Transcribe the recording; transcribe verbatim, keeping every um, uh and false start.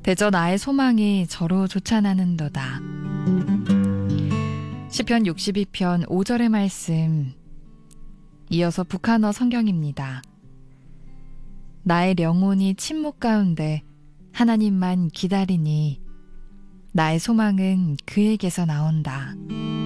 대저 나의 소망이 저로 솟아나는도다. 시편 육십이 편 오 절의 말씀, 이어서 북한어 성경입니다. 나의 영혼이 침묵 가운데 하나님만 기다리니 나의 소망은 그에게서 나온다.